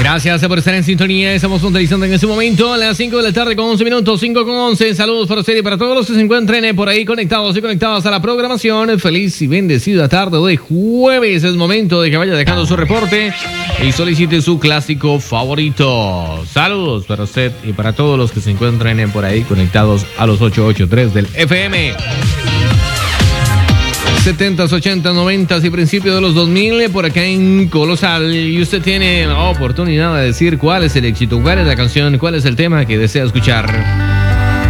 Gracias por estar en sintonía. Estamos puntualizando en este momento a las 5 de la tarde con 11 minutos, 5 con 11. Saludos para usted y para todos los que se encuentren por ahí conectados y conectadas a la programación. Feliz y bendecida tarde de jueves. Es momento de que vaya dejando su reporte y solicite su clásico favorito. Saludos para usted y para todos los que se encuentren por ahí conectados a los 883 del FM. 70s, 80s, 90s y principios de los 2000 por acá en Colosal. Y usted tiene la oportunidad de decir cuál es el éxito, cuál es la canción, cuál es el tema que desea escuchar.